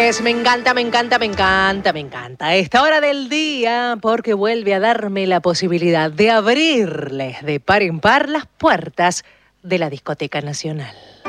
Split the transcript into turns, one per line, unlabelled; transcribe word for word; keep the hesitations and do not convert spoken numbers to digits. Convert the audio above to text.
Me encanta, me encanta, me encanta, me encanta a esta hora del día porque vuelve a darme la posibilidad de abrirles de par en par las puertas de la Discoteca Nacional.